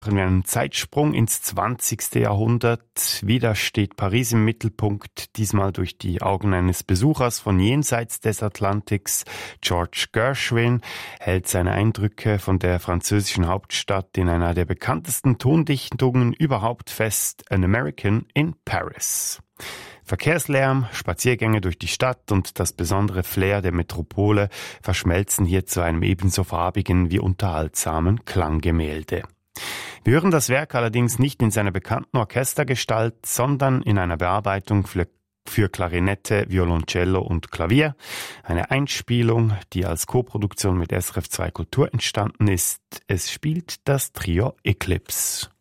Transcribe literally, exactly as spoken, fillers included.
Machen wir einen Zeitsprung ins zwanzigste Jahrhundert. Wieder steht Paris im Mittelpunkt, diesmal durch die Augen eines Besuchers von jenseits des Atlantiks. George Gershwin hält seine Eindrücke von der französischen Hauptstadt in einer der bekanntesten Tondichtungen überhaupt fest, An American in Paris. Verkehrslärm, Spaziergänge durch die Stadt und das besondere Flair der Metropole verschmelzen hier zu einem ebenso farbigen wie unterhaltsamen Klanggemälde. Wir hören das Werk allerdings nicht in seiner bekannten Orchestergestalt, sondern in einer Bearbeitung für, für Klarinette, Violoncello und Klavier. Eine Einspielung, die als Koproduktion mit S R F zwei Kultur entstanden ist. Es spielt das Trio Eclipse.